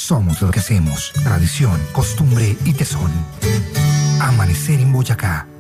Somos lo que hacemos. Tradición, costumbre y tesón. Amanecer en Boyacá.